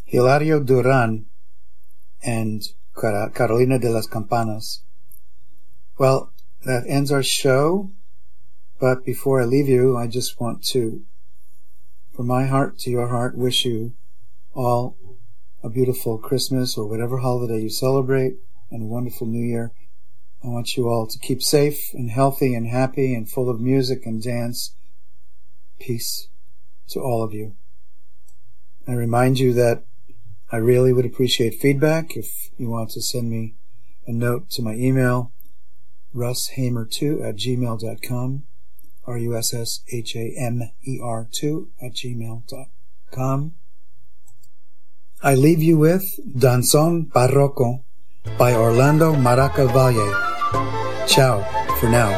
Hilario Duran and Carolina de las Campanas. Well, that ends our show, but before I leave you, I just want to, from my heart to your heart, wish you all a beautiful Christmas or whatever holiday you celebrate, and a wonderful New Year. I want you all to keep safe and healthy and happy and full of music and dance. Peace to all of you. I remind you that I really would appreciate feedback. If you want to send me a note to my email, russhamer2@gmail.com, RUSSHAMER2@gmail.com. I leave you with Danzón Barroco by Orlando Maracal Valle. Ciao for now.